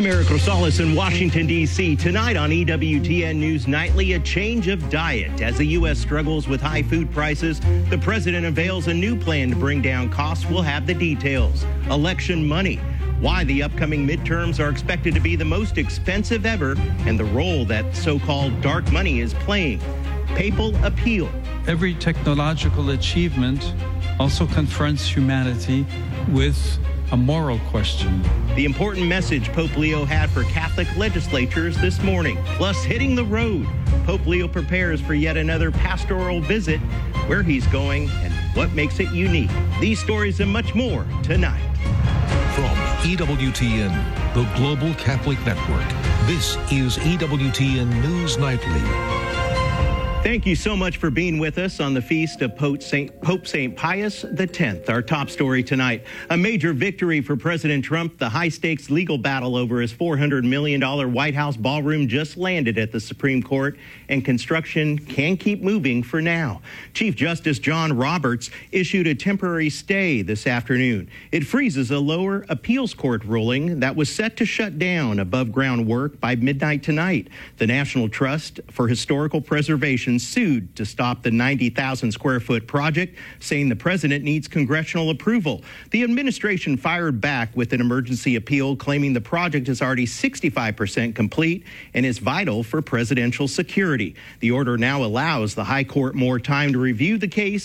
Eric Rosales in Washington, D.C. Tonight on EWTN News Nightly, a change of diet. As the U.S. struggles with high food prices, the president unveils a new plan to bring down costs. We'll have the details. Election money. Why the upcoming midterms are expected to be the most expensive ever, and the role that so-called dark money is playing. Papal appeal. Every technological achievement also confronts humanity with a moral question. The important message Pope Leo had for Catholic legislatures this morning. Plus, hitting the road. Pope Leo prepares for yet another pastoral visit. Where he's going and what makes it unique. These stories and much more tonight. From EWTN, the Global Catholic Network, this is EWTN News Nightly. Thank you so much for being with us on the feast of Pope St. Pius X. Our top story tonight, a major victory for President Trump. The high-stakes legal battle over his $400 million White House ballroom just landed at the Supreme Court, and construction can keep moving for now. Chief Justice John Roberts issued a temporary stay this afternoon. It freezes a lower appeals court ruling that was set to shut down above-ground work by midnight tonight. The National Trust for Historical Preservation sued to stop the 90,000 square foot project, saying the president needs congressional approval. The administration fired back with an emergency appeal, claiming the project is already 65% complete and is vital for presidential security. The order now allows the High Court more time to review the case